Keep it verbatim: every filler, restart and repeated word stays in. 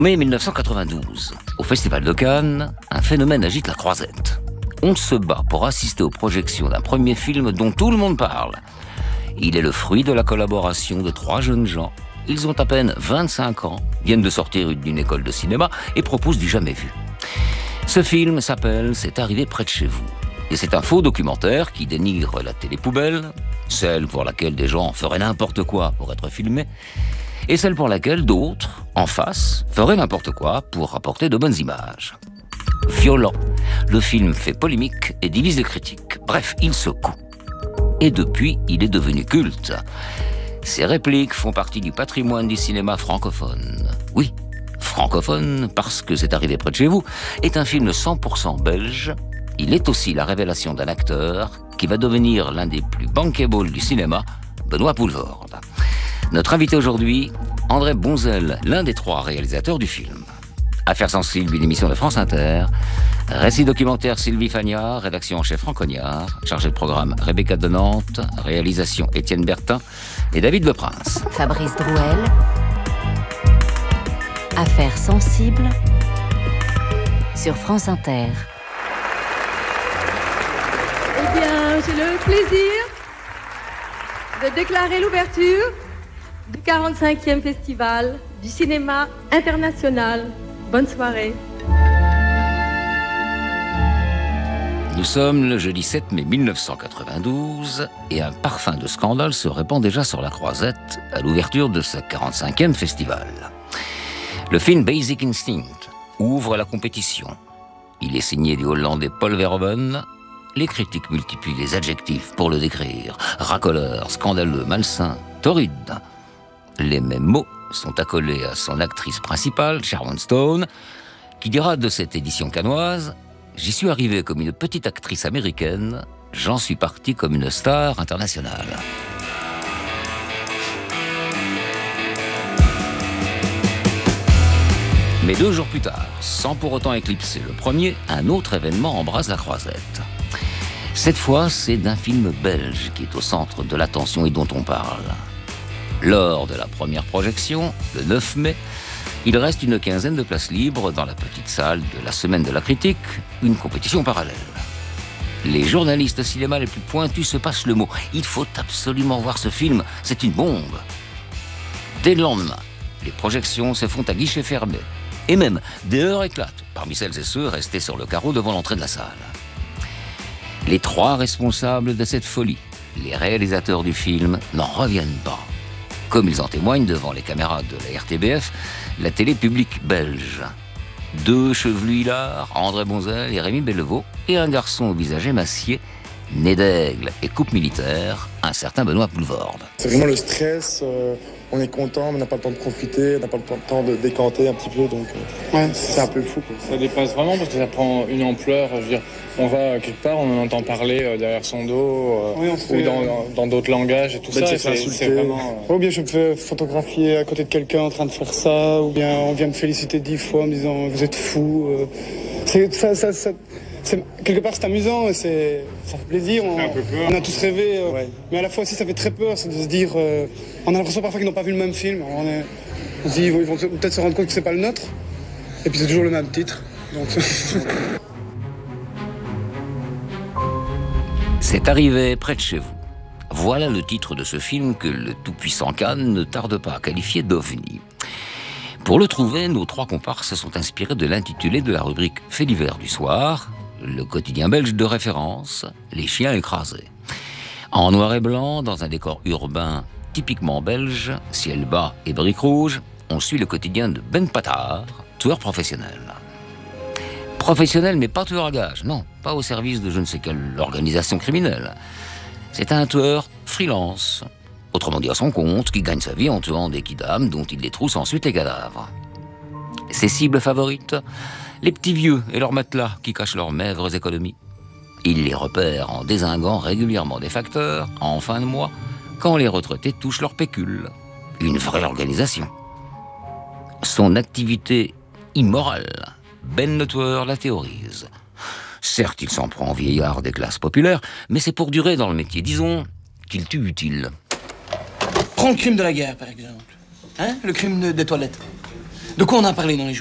mai mille neuf cent quatre-vingt-douze, au Festival de Cannes, un phénomène agite la Croisette. On se bat pour assister aux projections d'un premier film dont tout le monde parle. Il est le fruit de la collaboration de trois jeunes gens. Ils ont à peine vingt-cinq ans, viennent de sortir d'une école de cinéma et proposent du jamais vu. Ce film s'appelle « C'est arrivé près de chez vous ». Et c'est un faux documentaire qui dénigre la télé-poubelle, celle pour laquelle des gens feraient n'importe quoi pour être filmés, et celle pour laquelle d'autres, en face, feraient n'importe quoi pour rapporter de bonnes images. Violent, le film fait polémique et divise les critiques. Bref, il secoue. Et depuis, il est devenu culte. Ses répliques font partie du patrimoine du cinéma francophone. Oui, francophone, parce que C'est arrivé près de chez vous, est un film cent pour cent belge. Il est aussi la révélation d'un acteur qui va devenir l'un des plus bankable du cinéma, Benoît Poelvoorde. Notre invité aujourd'hui, André Bonzel, l'un des trois réalisateurs du film. Affaires sensibles, une émission de France Inter. Récit documentaire Sylvie Fagnard, rédaction en chef Franck Cognard, chargé de programme Rebecca de Nantes, réalisation Étienne Bertin et David Le Prince. Fabrice Drouel. Affaires sensibles sur France Inter. Eh bien, j'ai le plaisir de déclarer l'ouverture du quarante-cinquième Festival du cinéma international. Bonne soirée. Nous sommes le jeudi sept mai mille neuf cent quatre-vingt-douze et un parfum de scandale se répand déjà sur la Croisette à l'ouverture de ce quarante-cinquième festival. Le film Basic Instinct ouvre la compétition. Il est signé du Hollandais Paul Verhoeven. Les critiques multiplient les adjectifs pour le décrire. Racoleur, scandaleux, malsain, torride. Les mêmes mots sont accolés à son actrice principale, Sharon Stone, qui dira de cette édition cannoise « J'y suis arrivé comme une petite actrice américaine, j'en suis parti comme une star internationale ». Mais deux jours plus tard, sans pour autant éclipser le premier, un autre événement embrase la Croisette. Cette fois, c'est d'un film belge qui est au centre de l'attention et dont on parle. Lors de la première projection, le neuf mai, il reste une quinzaine de places libres dans la petite salle de la Semaine de la Critique, une compétition parallèle. Les journalistes cinéma les plus pointus se passent le mot. Il faut absolument voir ce film, c'est une bombe. Dès le lendemain, les projections se font à guichet fermé. Et même, des heures éclatent parmi celles et ceux restés sur le carreau devant l'entrée de la salle. Les trois responsables de cette folie, les réalisateurs du film, n'en reviennent pas. Comme ils en témoignent devant les caméras de la R T B F, la télé publique belge. Deux chevelus hilars, André Bonzel et Rémi Bellevaux, et un garçon au visage émacié, né d'aigle et coupe militaire, un certain Benoît Poelvoorde. C'est vraiment le stress, euh, on est content, mais on n'a pas le temps de profiter, on n'a pas le temps de décanter un petit peu, donc euh, ouais, c'est un peu fou, quoi. Ça dépasse vraiment parce que ça prend une ampleur, je veux dire, on va quelque part, on en entend parler euh, derrière son dos, euh, oui, ou fait, dans, euh... dans d'autres langages et tout ben, ça, c'est, c'est, c'est vraiment... Euh... Ou bien je me fais photographier à côté de quelqu'un en train de faire ça, ou bien on vient me féliciter dix fois en me disant « vous êtes fou euh... ». C'est ça, ça, ça... C'est, quelque part c'est amusant, c'est, ça fait plaisir, on, on a tous rêvé, euh, ouais. Mais à la fois aussi ça fait très peur, c'est de se dire, euh, on a l'impression parfois qu'ils n'ont pas vu le même film, on, est, on se dit ils vont, ils vont peut-être se rendre compte que c'est pas le nôtre, et puis c'est toujours le même titre. Donc... C'est arrivé près de chez vous. Voilà le titre de ce film que le tout-puissant Cannes ne tarde pas à qualifier d'ovni. Pour le trouver, nos trois comparses se sont inspirés de l'intitulé de la rubrique Faits divers du soir, le quotidien belge de référence, Les chiens écrasés. En noir et blanc, dans un décor urbain typiquement belge, ciel bas et briques rouges, on suit le quotidien de Ben Patard, tueur professionnel. Professionnel, mais pas tueur à gages, non, pas au service de je ne sais quelle organisation criminelle. C'est un tueur freelance, autrement dit à son compte, qui gagne sa vie en tuant des kidams dont il détrousse ensuite les cadavres. Ses cibles favorites, les petits vieux et leurs matelas qui cachent leurs maigres économies. Il les repère en dézinguant régulièrement des facteurs, en fin de mois, quand les retraités touchent leur pécule. Une vraie organisation. Son activité immorale, Ben le tueur la théorise. Certes, il s'en prend en vieillard des classes populaires, mais c'est pour durer dans le métier, disons, qu'il tue utile. Prends le crime de la guerre, par exemple. Hein ? Le crime de, des toilettes. De quoi on a parlé dans les journaux?